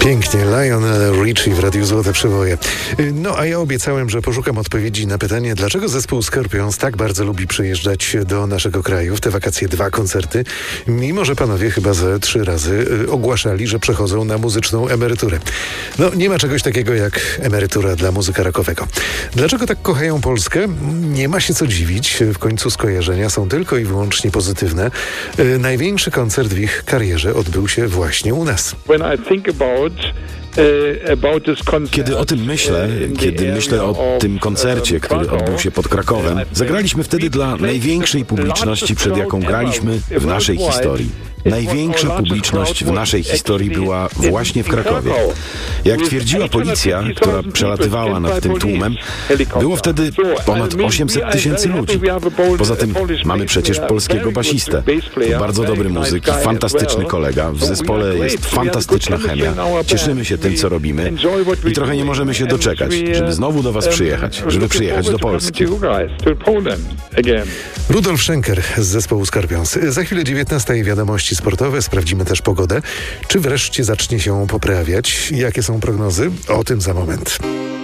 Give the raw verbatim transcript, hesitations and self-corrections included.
Pięknie, Lionel Richie w Radiu Złote Przeboje. No a ja obiecałem, że poszukam odpowiedzi na pytanie, dlaczego zespół Scorpions tak bardzo lubi przyjeżdżać do naszego kraju. W te wakacje dwa koncerty, mimo że panowie chyba ze trzy razy ogłaszali, że przechodzą na muzyczną emeryturę. No nie ma czegoś takiego jak emerytura dla muzyka rockowego. Dlaczego tak kochają Polskę? Nie ma się co dziwić. W końcu skojarzenia są tylko i wyłącznie pozytywne. Największy koncert w ich karierze odbył się właśnie u nas. Kiedy o tym myślę, kiedy myślę o tym koncercie, który odbył się pod Krakowem, zagraliśmy wtedy dla największej publiczności, przed jaką graliśmy w naszej historii. Największa publiczność w naszej historii była właśnie w Krakowie. Jak twierdziła policja, która przelatywała nad tym tłumem, było wtedy ponad osiemset tysięcy ludzi. Poza tym mamy przecież polskiego basistę. To bardzo dobry muzyk i fantastyczny kolega. W zespole jest fantastyczna chemia. Cieszymy się tym, co robimy i trochę nie możemy się doczekać, żeby znowu do was przyjechać, żeby przyjechać do Polski. Rudolf Schenker z zespołu Scorpions. Za chwilę dziewiętnasta i wiadomości sportowe. Sprawdzimy też pogodę. Czy wreszcie zacznie się poprawiać? Jakie są prognozy? O tym za moment.